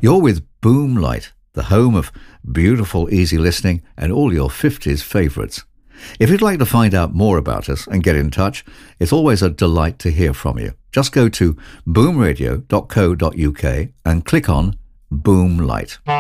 You're with Boomlight, the home of beautiful, easy listening and all your 50s favourites. If you'd like to find out more about us and get in touch, it's always a delight to hear from you. Just go to boomradio.co.uk and click on Boomlight.